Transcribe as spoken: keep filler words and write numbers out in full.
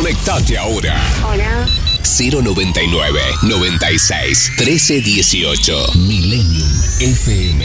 Conectate ahora. Hola. cero noventa y nueve, noventa y seis, trece dieciocho. Millennium F M.